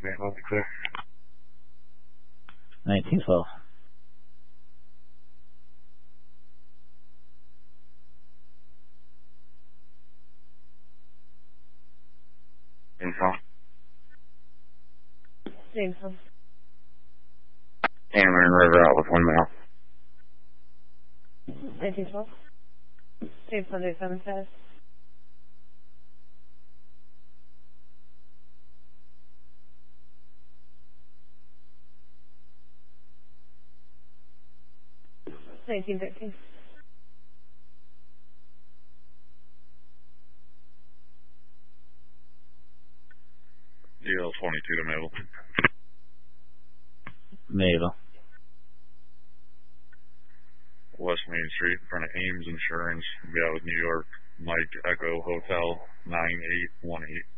I'll be clear. 1912. Jameson. Cameron River out with 1 mile. 1912. James Sunday 75. $19.13. DL 22 to Mabel. Mabel. West Main Street in front of Ames Insurance. Be out with New York. Mike Echo Hotel 9818.